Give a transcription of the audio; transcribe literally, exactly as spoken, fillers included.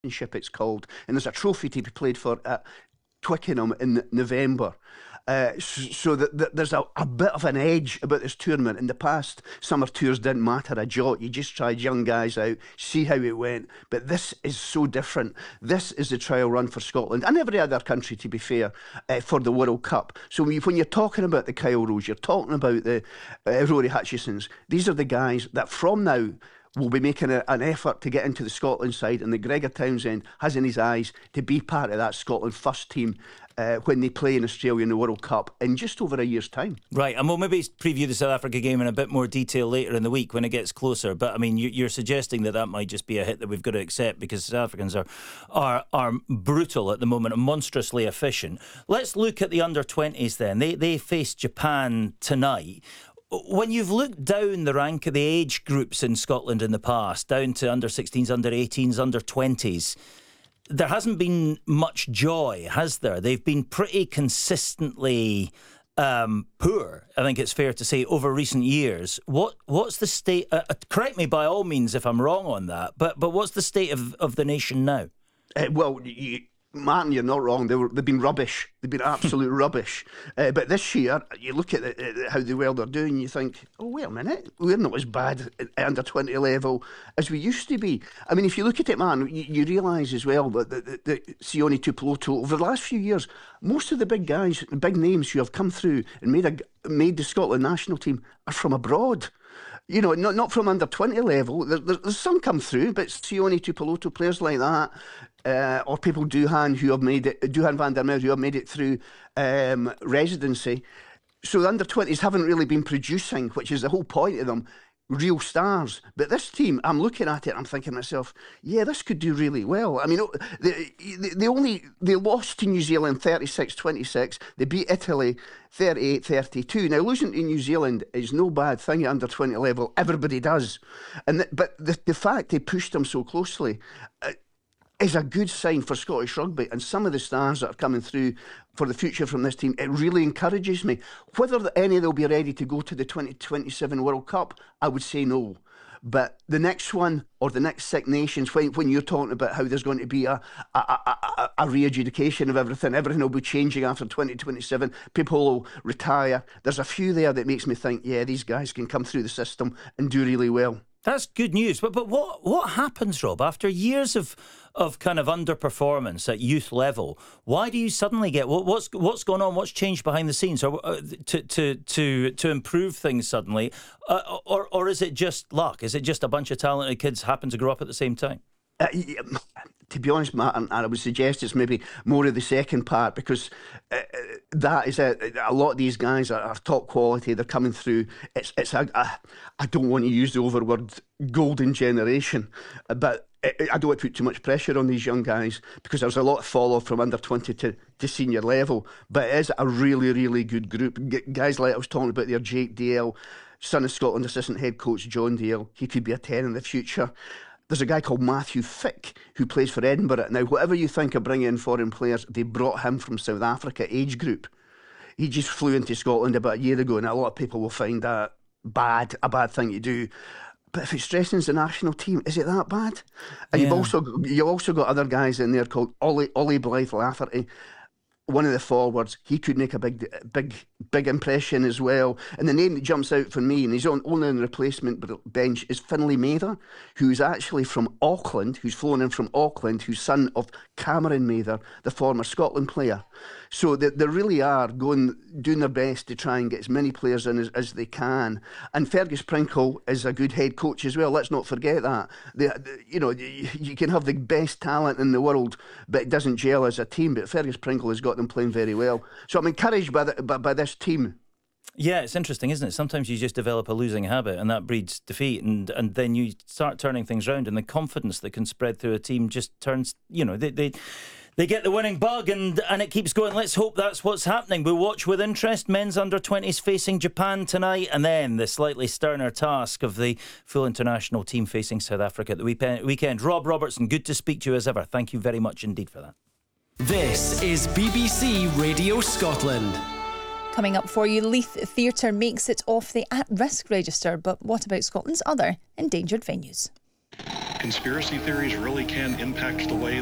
Championship, it's called, and there's a trophy to be played for at Twickenham in November. Uh, so so that, that there's a, a bit of an edge about this tournament. In the past, summer tours didn't matter a jot. You just tried young guys out, see how it went. But this is so different. This is the trial run for Scotland and every other country, to be fair, uh, for the World Cup. So when, you, when you're talking about the Kyle Rose, you're talking about the uh, Rory Hutchisons. These are the guys that from now will be making a, an effort to get into the Scotland side, and the Gregor Townsend has in his eyes to be part of that Scotland first team uh, when they play in Australia in the World Cup in just over a year's time. Right, and we'll maybe preview the South Africa game in a bit more detail later in the week when it gets closer. But I mean, you, you're suggesting that that might just be a hit that we've got to accept because South Africans are are are brutal at the moment and monstrously efficient. Let's look at the under twenties then. They they face Japan tonight. When you've looked down the rank of the age groups in Scotland in the past, down to under sixteens, under eighteens, under twenties, there hasn't been much joy, has there? They've been pretty consistently um, poor, I think it's fair to say, over recent years. What What's the state? Uh, correct me by all means if I'm wrong on that, but but what's the state of, of the nation now? Uh, well, you... Martin, you're not wrong. They were, they've been rubbish. They've been absolute rubbish. Uh, but this year, you look at the, uh, how the well they're doing, you think, oh, wait a minute, we're not as bad at under twenty level as we used to be. I mean, if you look at it, man, you, you realise as well that the, the, the Sione Tuipulotu, over the last few years, most of the big guys, the big names who have come through and made a, made the Scotland national team are from abroad. You know, not not from under twenty level. There, there, there's some come through, but Sione Tuipulotu, players like that, uh, or people Duhan who have made it, Duhan van der Merwe who have made it through um, residency. So the under twenties haven't really been producing, which is the whole point of them, real stars. But this team, I'm looking at it, I'm thinking to myself, yeah, this could do really well. I mean, they, they only they lost to New Zealand thirty-six twenty-six. They beat Italy thirty-eight thirty-two. Now, losing to New Zealand is no bad thing at under twenty level. Everybody does. And th- But the, the fact they pushed them so closely uh, is a good sign for Scottish rugby. And some of the stars that are coming through for the future from this team, it really encourages me. Whether any of them will be ready to go to the twenty twenty-seven World Cup, I would say no. But the next one, or the next Six Nations, when, when you're talking about how there's going to be a, a, a, a, a re-adjudication of everything, everything will be changing after twenty twenty-seven, people will retire. There's a few there that makes me think, yeah, these guys can come through the system and do really well. That's good news. But but what what happens, Rob, after years of of kind of underperformance at youth level? Why do you suddenly get what, what's what's going on? What's changed behind the scenes, or uh, to to to to improve things suddenly, uh, or or is it just luck? Is it just a bunch of talented kids happen to grow up at the same time? Uh, yeah, to be honest, Matt, and I would suggest it's maybe more of the second part, because uh, that is a, a lot of these guys are, are top quality. They're coming through. It's it's a, a I don't want to use the overword golden generation, but I don't want to put too much pressure on these young guys because there's a lot of fall off from under twenty to, to senior level. But it is a really, really good group. Guys like I was talking about there, Jake Dale, son of Scotland assistant head coach John Dale. He could be a ten in the future. There's a guy called Matthew Fick who plays for Edinburgh. Now, whatever you think of bringing in foreign players, they brought him from South Africa age group. He just flew into Scotland about a year ago, and a lot of people will find that bad, a bad thing to do. But if it strengthens the national team, is it that bad? And yeah. you've also you've also got other guys in there called Ollie Ollie Blythe Lafferty. One of the forwards, he could make a big, big, big impression as well. And the name that jumps out for me, and he's on, only on the replacement bench, is Finlay Mather, who's actually from Auckland, who's flown in from Auckland, who's son of Cameron Mather, the former Scotland player. So they, they really are going, doing their best to try and get as many players in as, as they can. And Fergus Pringle is a good head coach as well. Let's not forget that. They, they, you know, you, you can have the best talent in the world, but it doesn't gel as a team. But Fergus Pringle has got them playing very well. So I'm encouraged by, the, by, by this team. Yeah, it's interesting, isn't it? Sometimes you just develop a losing habit and that breeds defeat, and, and then you start turning things around, and the confidence that can spread through a team just turns, you know, they... they They get the winning bug and, and it keeps going. Let's hope that's what's happening. We'll watch with interest. Men's under twenties facing Japan tonight, and then the slightly sterner task of the full international team facing South Africa at the weekend. Rob Robertson, good to speak to you as ever. Thank you very much indeed for that. This is B B C Radio Scotland. Coming up for you, Leith Theatre makes it off the at-risk register. But what about Scotland's other endangered venues? conspiracy theories really can impact the way